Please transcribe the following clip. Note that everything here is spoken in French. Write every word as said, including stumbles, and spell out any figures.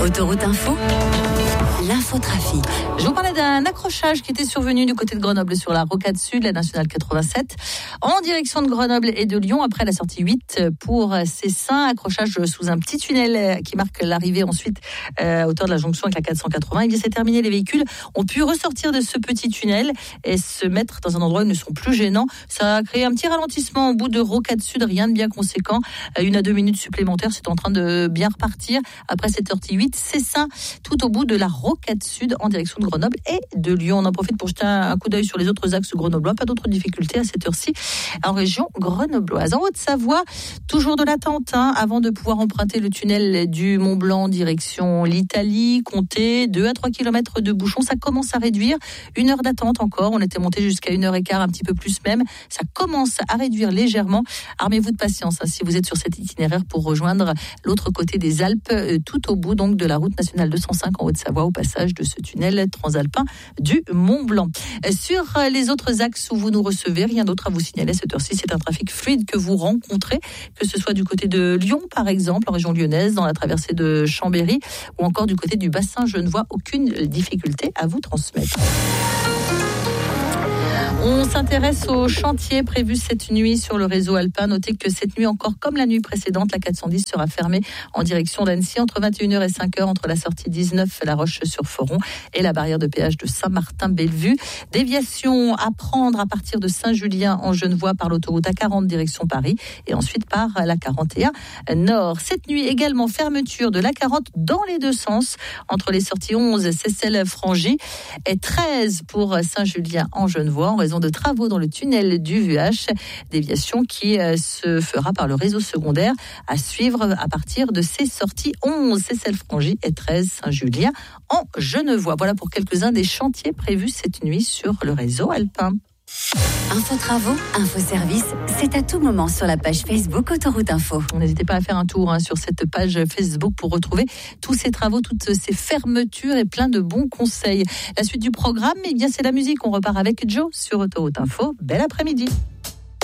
Autoroute Info, l'infotrafic. Je vous parlais d'un accrochage qui était survenu du côté de Grenoble sur la rocade sud, la nationale quatre-vingt-sept, en direction de Grenoble et de Lyon après la sortie huit pour Cessin. Accrochage sous un petit tunnel qui marque l'arrivée ensuite euh, à hauteur de la jonction avec la quatre cent quatre-vingts. Et bien c'est terminé, les véhicules ont pu ressortir de ce petit tunnel et se mettre dans un endroit où ils ne sont plus gênants. Ça a créé un petit ralentissement au bout de rocade sud, rien de bien conséquent. Une à deux minutes supplémentaires, c'est en train de bien repartir après cette sortie huit. Cessin, tout au bout de la rocade sud en direction de Grenoble et de Lyon. On en profite pour jeter un coup d'œil sur les autres axes grenoblois. Pas d'autres difficultés à cette heure-ci en région grenobloise. En Haute-Savoie, toujours de l'attente hein, avant de pouvoir emprunter le tunnel du Mont-Blanc direction l'Italie. Comptez deux à trois kilomètres de bouchons. Ça commence à réduire. Une heure d'attente encore. On était monté jusqu'à une heure et quart, un petit peu plus même. Ça commence à réduire légèrement. Armez-vous de patience hein, si vous êtes sur cet itinéraire pour rejoindre l'autre côté des Alpes, euh, tout au bout donc de la route nationale deux cent cinq en Haute-Savoie au passage de ce tunnel transalpin du Mont-Blanc. Sur les autres axes où vous nous recevez, rien d'autre à vous signaler à cette heure-ci. C'est un trafic fluide que vous rencontrez, que ce soit du côté de Lyon, par exemple, en région lyonnaise, dans la traversée de Chambéry, ou encore du côté du bassin genevois. Aucune difficulté à vous transmettre. On s'intéresse aux chantiers prévus cette nuit sur le réseau alpin. Notez que cette nuit encore, comme la nuit précédente, la quatre cent dix sera fermée en direction d'Annecy entre vingt et une heures et cinq heures entre la sortie dix-neuf La Roche-sur-Foron et la barrière de péage de Saint-Martin-Bellevue. Déviation à prendre à partir de Saint-Julien en Genevois par l'autoroute A quarante direction Paris et ensuite par la quarante et un Nord. Cette nuit également fermeture de l'A quarante dans les deux sens entre les sorties onze Seyssel-Frangy et treize pour Saint-Julien en Genevois en raison de travaux dans le tunnel du V H, déviation qui euh, se fera par le réseau secondaire à suivre à partir de ces sorties onze Seyssel-Frangy et treize Saint-Julien en Genevois. Voilà pour quelques-uns des chantiers prévus cette nuit sur le réseau alpin. Info travaux, info service, c'est à tout moment sur la page Facebook Autoroute Info. N'hésitez pas à faire un tour hein, sur cette page Facebook pour retrouver tous ces travaux, toutes ces fermetures et plein de bons conseils. La suite du programme, eh bien, c'est la musique. On repart avec Joe sur Autoroute Info. Bel après-midi.